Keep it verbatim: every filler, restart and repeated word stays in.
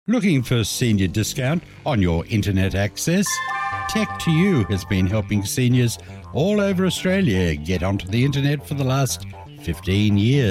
Looking for senior discount on your internet access? Tech to You has been helping seniors all over Australia get onto the internet for the last fifteen years.